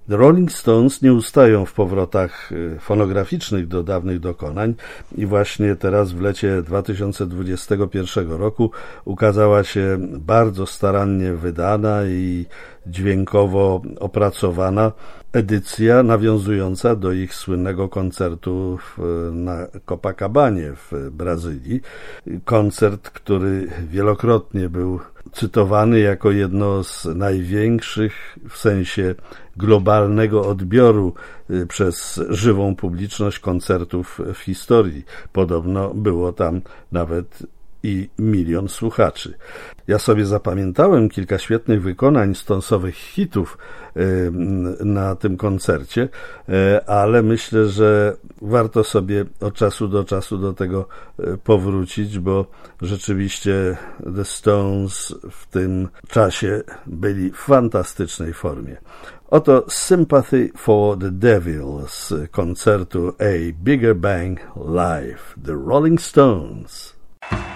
The Rolling Stones nie ustają w powrotach fonograficznych do dawnych dokonań i właśnie teraz w lecie 2021 roku ukazała się bardzo starannie wydana i dźwiękowo opracowana edycja nawiązująca do ich słynnego koncertu na Copacabanie w Brazylii. Koncert, który wielokrotnie był cytowany jako jedno z największych w sensie globalnego odbioru przez żywą publiczność koncertów w historii. Podobno było tam nawet i 1 milion słuchaczy. Ja sobie zapamiętałem kilka świetnych wykonań Stonesowych hitów na tym koncercie, ale myślę, że warto sobie od czasu do czasu do tego powrócić, bo rzeczywiście The Stones w tym czasie byli w fantastycznej formie. Oto Sympathy for the Devil z koncertu A Bigger Bang Live, The Rolling Stones.